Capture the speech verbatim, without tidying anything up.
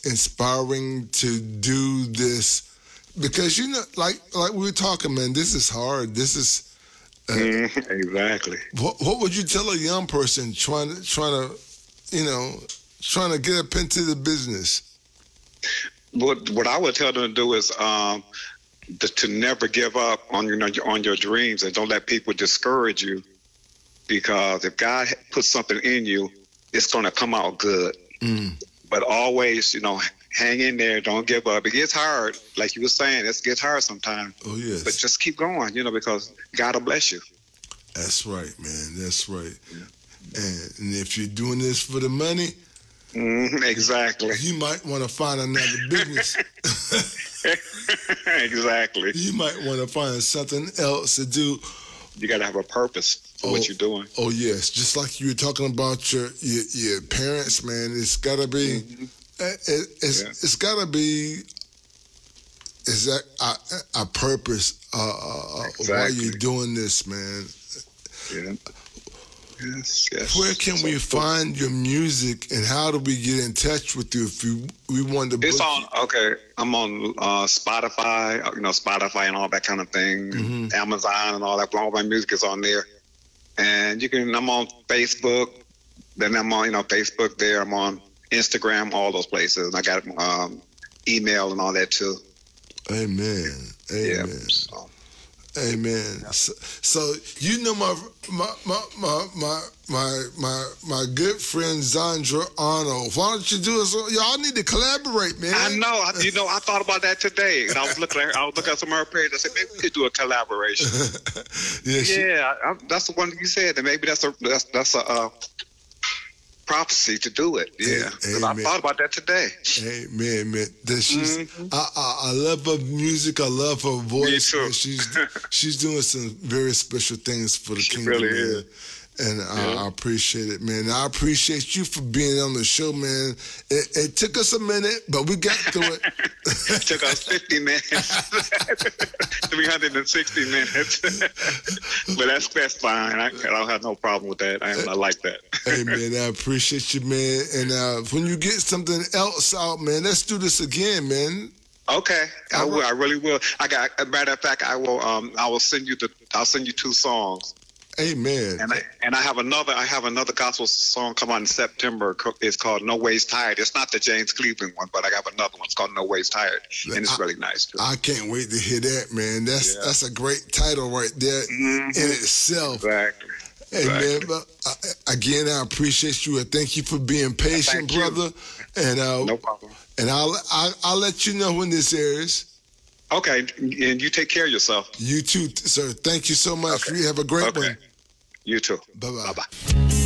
inspiring to do this? Because, you know, like like we were talking, man, this is hard. This is uh, mm, exactly. What, what would you tell a young person trying to trying to, you know, trying to get up into the business? What what I would tell them to do is um, to, to never give up on your on your dreams, and don't let people discourage you. Because if God puts something in you, it's going to come out good. Mm. But always, you know, hang in there. Don't give up. It gets hard, like you were saying. It gets hard sometimes. Oh yes. But just keep going, you know, because God will bless you. That's right, man. That's right. And, and if you're doing this for the money, mm-hmm, exactly, you might want to find another business. Exactly. You might want to find something else to do. You got to have a purpose for oh, what you're doing. Oh yes, just like you were talking about your your, your parents, man. It's got to be. Mm-hmm. It, it's yeah. it's got to be. Is that a, a purpose? Uh, exactly. Why you're doing this, man? Yeah. Yes, yes. Where can so, we find your music, and how do we get in touch with you if you, we want to? It's book on. you? Okay, I'm on uh, Spotify. You know, Spotify and all that kind of thing. Mm-hmm. Amazon and all that. All my music is on there, and you can. I'm on Facebook. Then I'm on. You know, Facebook. There, I'm on Instagram. All those places. And I got um, email and all that too. Amen. Amen. Yeah. So. Amen. So, so you know my my my my my my my, my good friend Zandra Arnold. Why don't you do this? Y'all need to collaborate, man. I know. You know, I thought about that today, and I was looking at her, I was looking at some of her page. I said maybe we could do a collaboration. yeah, she, yeah. I, I, that's the one you said, and maybe that's a that's that's a. Uh, prophecy to do it. Yeah, I thought about that today. Amen, man. That she's, mm-hmm. I, I, I love her music. I love her voice. Me too. Man. She's she's doing some very special things for the she kingdom, really man. Is. And yeah. I, I appreciate it, man. I appreciate you for being on the show, man. It, it took us a minute, but we got through it. It took us fifty minutes, three hundred sixty minutes. But that's that's fine. I, I don't have no problem with that. I, I like that. Hey, man, I appreciate you, man. And uh, when you get something else out, man, let's do this again, man. Okay, I will. I really will. I got. As a matter of fact, I will. Um, I will send you the. I'll send you two songs. Amen. And I, and I have another. I have another gospel song come out in September. It's called "No Ways Tired." It's not the James Cleveland one, but I have another one. It's called "No Ways Tired," and it's I, really nice too. I can't wait to hear that, man. That's yeah. that's a great title right there mm-hmm. in itself. Exactly. Hey, exactly. man, but, uh, again, I appreciate you and thank you for being patient, thank brother. You. And uh, no problem. And I'll, I'll I'll let you know when this airs. Okay, and you take care of yourself. You too, sir. Thank you so much. Okay. You have a great okay. one. You too. Bye-bye. Bye-bye.